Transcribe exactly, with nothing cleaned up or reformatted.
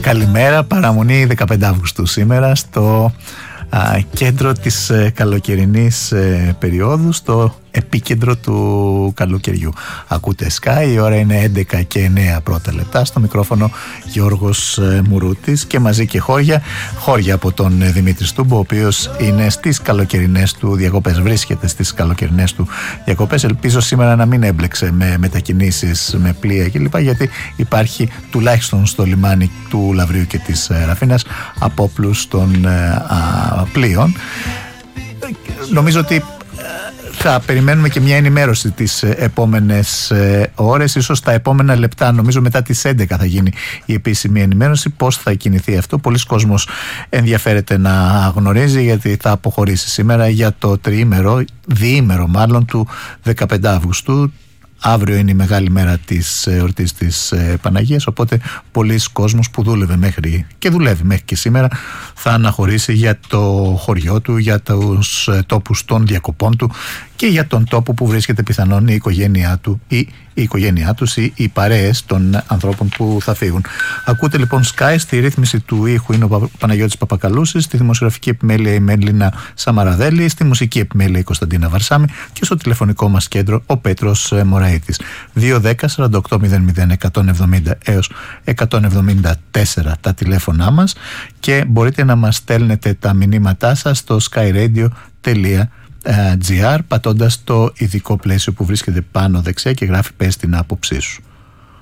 Καλημέρα, παραμονή δεκαπέντε Αυγούστου σήμερα στο α, κέντρο της ε, καλοκαιρινής ε, περίοδου, στο επίκεντρο του καλοκαιριού. Ακούτε Sky, η ώρα είναι έντεκα και εννέα πρώτα λεπτά. Στο μικρόφωνο Γιώργος ε, Μουρούτης και μαζί και χώρια, χώρια από τον ε, Δημήτρη Στούμπο, ο οποίος είναι στις καλοκαιρινές του διακοπές, βρίσκεται στις καλοκαιρινές του διακοπές. Ελπίζω σήμερα να μην έμπλεξε με μετακινήσεις, με πλοία κλπ, γιατί υπάρχει τουλάχιστον στο λιμάνι του Λαυρίου και της ε, Ραφίνας απόπλους των ε, α, πλοίων. Νομίζω ότι θα περιμένουμε και μια ενημέρωση τις επόμενες ώρες, ίσως τα επόμενα λεπτά. Νομίζω μετά τις έντεκα θα γίνει η επίσημη ενημέρωση πώς θα κινηθεί αυτό. Πολλοί κόσμος ενδιαφέρεται να γνωρίζει, γιατί θα αποχωρήσει σήμερα για το τριήμερο, διήμερο μάλλον, του δεκαπέντε Αυγούστου. Αύριο είναι η μεγάλη μέρα της εορτής της Παναγίας, οπότε πολλοί κόσμος που δούλευε μέχρι και δουλεύει μέχρι και σήμερα θα αναχωρήσει για το χωριό του, για τους τόπους των διακοπών του και για τον τόπο που βρίσκεται πιθανόν η οικογένειά του ή η οικογένειά τους ή οι παρέες των ανθρώπων που θα φύγουν. Ακούτε λοιπόν Sky, στη ρύθμιση του ήχου είναι ο Παναγιώτης Παπακαλούσης, στη δημοσιογραφική επιμέλεια η Μέλινα Σαμαραδέλη, στη μουσική επιμέλεια η Κωνσταντίνα Βαρσάμη και στο τηλεφωνικό μας κέντρο ο Πέτρος Μωραΐτης. δύο δέκα σαράντα οκτώ μηδέν μηδέν εκατόν εβδομήντα έως εκατόν εβδομήντα τέσσερα τα τηλέφωνά μας και μπορείτε να μας στέλνετε τα μηνύματά σας στο skyradio τελεία gr πατώντας το ειδικό πλαίσιο που βρίσκεται πάνω δεξιά και γράφει «Πες την άποψή σου».